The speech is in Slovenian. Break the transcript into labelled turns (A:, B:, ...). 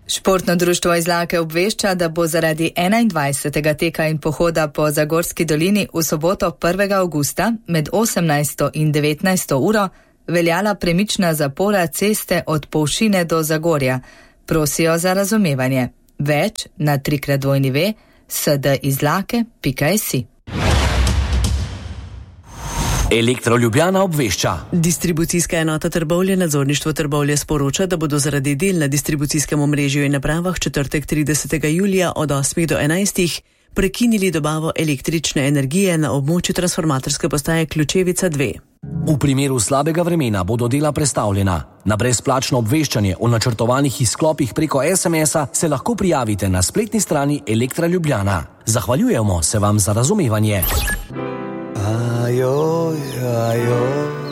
A: Športno društvo Izlake obvešča, da bo zaradi 21. teka in pohoda po Zagorski dolini v soboto 1. avgusta med 18. in 19. uro veljala premična zapora ceste od Polšine do Zagorja. Prosijo za razumevanje. Več na www.sdizlake.si.
B: Elektro Ljubljana obvešča.
C: Distribucijska enota Trbovlje, nadzorništvo Trbovlje sporoča, da bodo zaradi del na distribucijskem omrežju in napravah četrtek 30. julija od 8. do 11. prekinili dobavo električne energije na območju transformatorske postaje Ključevica 2.
B: V primeru slabega vremena bodo dela prestavljena. Na brezplačno obveščanje o načrtovanih izklopih preko SMS-a se lahko prijavite na spletni strani Elektra Ljubljana. Zahvaljujemo se vam za razumevanje.
D: Ajoj, ajoj.